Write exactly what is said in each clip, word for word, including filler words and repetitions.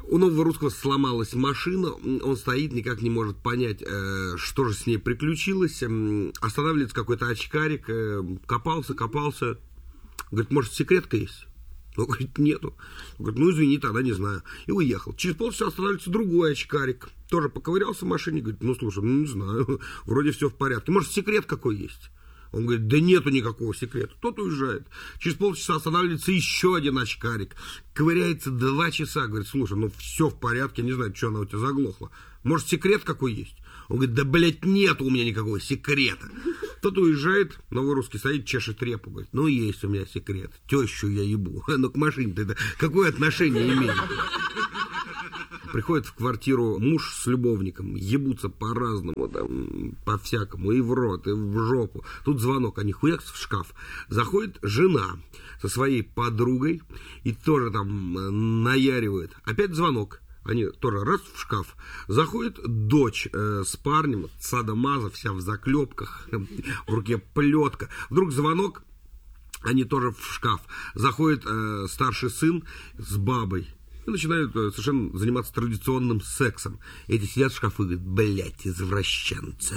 У нового русского сломалась машина, он стоит, никак не может понять, что же с ней приключилось. Останавливается какой-то очкарик, копался, копался. Говорит, может, секретка есть? Он говорит, нету. Он говорит, ну, извини, тогда не знаю. И уехал. Через полчаса останавливается другой очкарик. Тоже поковырялся в машине, говорит, ну, слушай, ну, не знаю, вроде все в порядке. Может, секрет какой есть? Он говорит, да нету никакого секрета. Тот уезжает. Через полчаса останавливается еще один очкарик. Ковыряется два часа. Говорит, слушай, ну все в порядке, не знаю, что она у тебя заглохла. Может, секрет какой есть? Он говорит, да, блядь, нету у меня никакого секрета. Тот уезжает, новый русский стоит, чешет репу. Говорит, ну есть у меня секрет. Тещу я ебу. Ну к машине-то это какое отношение имеет? Приходит в квартиру муж с любовником, ебутся по-разному, там, по-всякому, и в рот, и в жопу. Тут звонок, они хуякс в шкаф. Заходит жена со своей подругой и тоже там наяривает. Опять звонок. Они тоже раз в шкаф. Заходит дочь э, с парнем, садомаза, вся в заклепках, в руке плетка. Вдруг звонок, они тоже в шкаф. Заходит э, старший сын с бабой. И начинают совершенно заниматься традиционным сексом. Эти сидят в шкафу и говорят, блядь, извращенцы.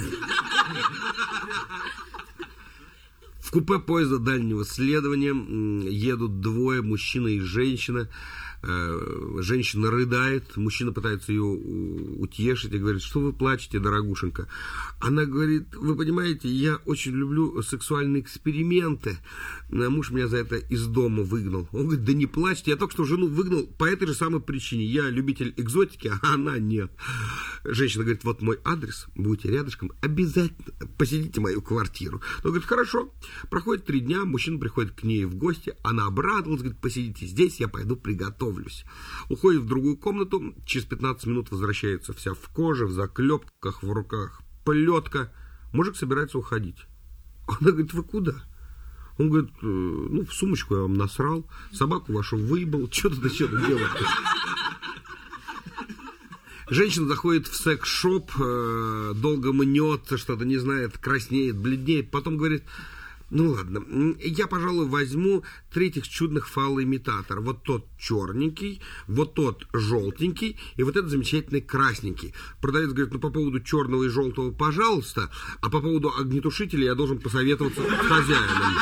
В купе поезда дальнего следования едут двое, мужчина и женщина. Женщина рыдает, мужчина пытается ее утешить и говорит, что вы плачете, дорогушенька. Она говорит, вы понимаете, я очень люблю сексуальные эксперименты. Муж меня за это из дома выгнал. Он говорит, да не плачьте, я только что жену выгнал по этой же самой причине. Я любитель экзотики, а она нет. Женщина говорит, вот мой адрес, будете рядышком, обязательно посетите мою квартиру. Он говорит, хорошо. Проходит три дня, мужчина приходит к ней в гости, она обрадовалась, говорит, посидите здесь, я пойду приготовлю. Уходит в другую комнату, через пятнадцать минут возвращается вся в коже, в заклепках, в руках плетка. Мужик собирается уходить. Она говорит, вы куда? Он говорит, ну, в сумочку я вам насрал, собаку вашу выебал, что-то что-то делать. Женщина заходит в секс-шоп, долго мнется, что-то не знает, краснеет, бледнеет, потом говорит, ну ладно, я, пожалуй, возьму третьих чудных фалоимитатор. Вот тот черненький, вот тот желтенький и вот этот замечательный красненький. Продавец говорит, ну по поводу черного и желтого, пожалуйста, а по поводу огнетушителя я должен посоветоваться с хозяином.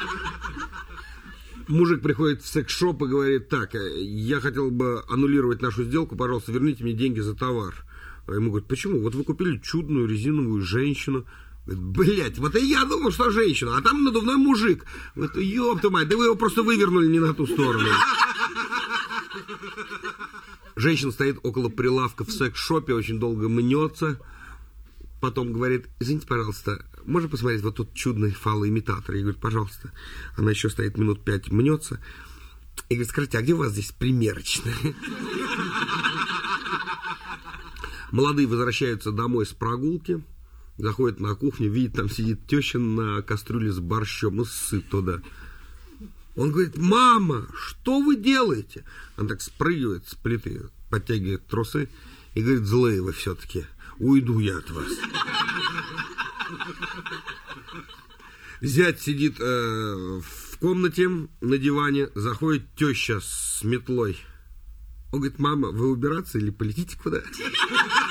Мужик приходит в секс-шоп и говорит, так, я хотел бы аннулировать нашу сделку, пожалуйста, верните мне деньги за товар. А ему говорят, почему? Вот вы купили чудную резиновую женщину. Блять, вот и я думал, что женщина, а там надувной мужик. Вот, ёпта мать, да вы его просто вывернули не на ту сторону. Женщина стоит около прилавка в секс-шопе, очень долго мнется. Потом говорит, извините, пожалуйста, можно посмотреть вот тут чудный фалоимитатор? Я говорю, пожалуйста. Она еще стоит минут пять, мнется. И говорит, скажите, а где у вас здесь примерочная? Молодые возвращаются домой с прогулки. Заходит на кухню, видит, там сидит теща на кастрюле с борщом и ссыт туда. Он говорит, мама, что вы делаете? Она так спрыгивает с плиты, подтягивает трусы и говорит, злые вы все-таки, уйду я от вас. Зять сидит э, в комнате на диване, заходит теща с метлой. Он говорит, мама, вы убираться или полетите куда?